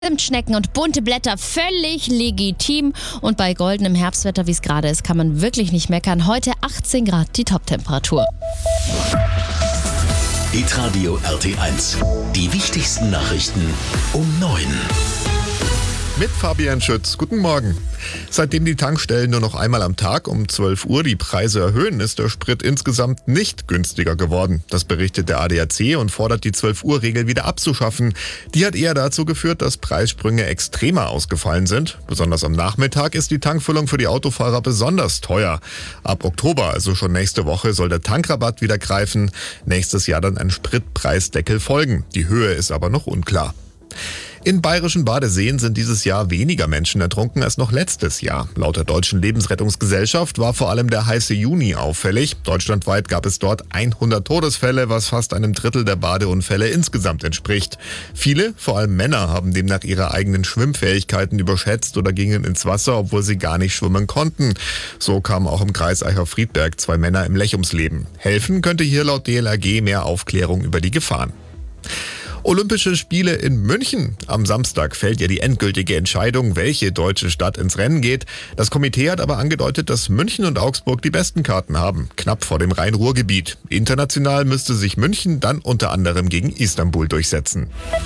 Zimtschnecken und bunte Blätter völlig legitim. Und bei goldenem Herbstwetter, wie es gerade ist, kann man wirklich nicht meckern. Heute 18 Grad die Toptemperatur. Hitradio RT1. Die wichtigsten Nachrichten um 9. Mit Fabian Schütz. Guten Morgen. Seitdem die Tankstellen nur noch einmal am Tag um 12 Uhr die Preise erhöhen, ist der Sprit insgesamt nicht günstiger geworden. Das berichtet der ADAC und fordert, die 12-Uhr-Regel wieder abzuschaffen. Die hat eher dazu geführt, dass Preissprünge extremer ausgefallen sind. Besonders am Nachmittag ist die Tankfüllung für die Autofahrer besonders teuer. Ab Oktober, also schon nächste Woche, soll der Tankrabatt wieder greifen. Nächstes Jahr dann ein Spritpreisdeckel folgen. Die Höhe ist aber noch unklar. In bayerischen Badeseen sind dieses Jahr weniger Menschen ertrunken als noch letztes Jahr. Laut der Deutschen Lebensrettungsgesellschaft war vor allem der heiße Juni auffällig. Deutschlandweit gab es dort 100 Todesfälle, was fast einem Drittel der Badeunfälle insgesamt entspricht. Viele, vor allem Männer, haben demnach ihre eigenen Schwimmfähigkeiten überschätzt oder gingen ins Wasser, obwohl sie gar nicht schwimmen konnten. So kamen auch im Kreis Eicher-Friedberg 2 Männer im Lech ums Leben. Helfen könnte hier laut DLRG mehr Aufklärung über die Gefahren. Olympische Spiele in München. Am Samstag fällt ja die endgültige Entscheidung, welche deutsche Stadt ins Rennen geht. Das Komitee hat aber angedeutet, dass München und Augsburg die besten Karten haben, knapp vor dem Rhein-Ruhr-Gebiet. International müsste sich München dann unter anderem gegen Istanbul durchsetzen.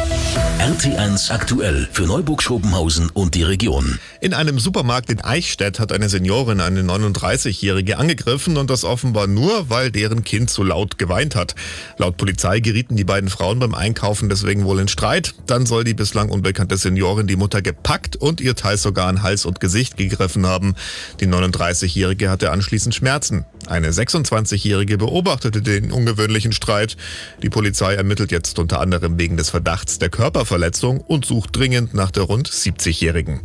RT1 aktuell für Neuburg-Schrobenhausen und die Region. In einem Supermarkt in Eichstätt hat eine Seniorin eine 39-Jährige angegriffen und das offenbar nur, weil deren Kind so laut geweint hat. Laut Polizei gerieten die beiden Frauen beim Einkaufen deswegen wohl in Streit. Dann soll die bislang unbekannte Seniorin die Mutter gepackt und ihr teils sogar an Hals und Gesicht gegriffen haben. Die 39-Jährige hatte anschließend Schmerzen. Eine 26-Jährige beobachtete den ungewöhnlichen Streit. Die Polizei ermittelt jetzt unter anderem wegen des Verdachts der Körperverletzung und sucht dringend nach der rund 70-Jährigen.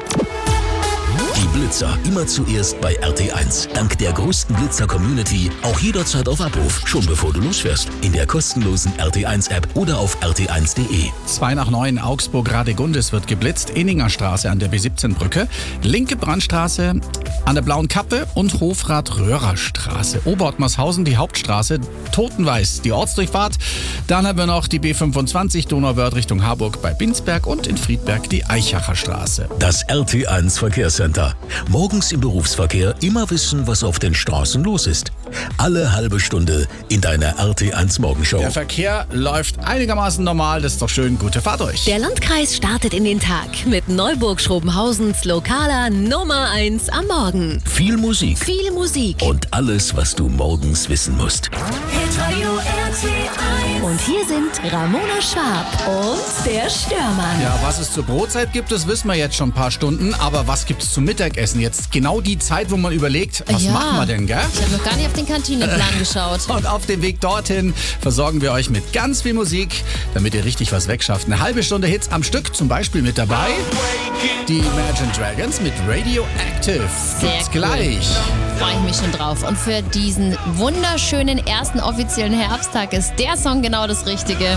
Die Blitzer immer zuerst bei RT1. Dank der größten Blitzer-Community auch jederzeit auf Abruf, schon bevor du losfährst. In der kostenlosen RT1-App oder auf rt1.de. 2 nach 9, Augsburg-Radegundis wird geblitzt. Inninger Straße an der B17-Brücke. Linke Brandstraße an der Blauen Kappe und Hofrat-Röhrer-Straße. Oberortmarshausen, die Hauptstraße, Totenweiß, die Ortsdurchfahrt. Dann haben wir noch die B25 Donauwörth Richtung Harburg bei Binsberg und in Friedberg die Eichacher Straße. Das RT1 Verkehrscenter. Morgens im Berufsverkehr immer wissen, was auf den Straßen los ist. Alle halbe Stunde in deiner RT1 Morgenshow. Der Verkehr läuft einigermaßen normal, das ist doch schön. Gute Fahrt euch. Der Landkreis startet in den Tag mit Neuburg-Schrobenhausens lokaler Nummer 1 am Morgen. Viel Musik. Viel Musik. Und alles, was du morgens wissen musst. Hitradio RT1. Und hier sind Ramona Schwab und der Störmann. Ja, was es zur Brotzeit gibt, das wissen wir jetzt schon ein paar Stunden. Aber was gibt es zum Mittagessen? Jetzt genau die Zeit, wo man überlegt, was machen wir denn, gell? Ich habe noch gar nicht auf den Kantinenplan geschaut. Und auf dem Weg dorthin versorgen wir euch mit ganz viel Musik, damit ihr richtig was wegschafft. Eine halbe Stunde Hits am Stück, zum Beispiel mit dabei die Imagine Dragons mit Radioactive. Gibt's gleich. Freue ich mich schon drauf. Und für diesen wunderschönen ersten offiziellen Herbsttag ist der Song genau das Richtige.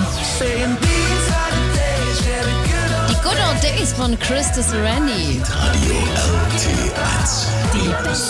Die Good Old Days von Chris Sarandon. Radio RT1. Die